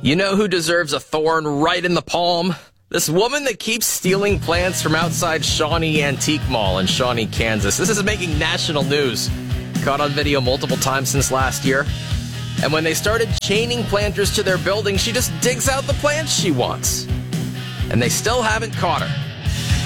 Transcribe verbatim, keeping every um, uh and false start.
You know who deserves a thorn right in the palm? This woman that keeps stealing plants from outside Shawnee Antique Mall in Shawnee, Kansas. This is making national news. Caught on video multiple times since last year. And when they started chaining planters to their building, she just digs out the plants she wants. And they still haven't caught her.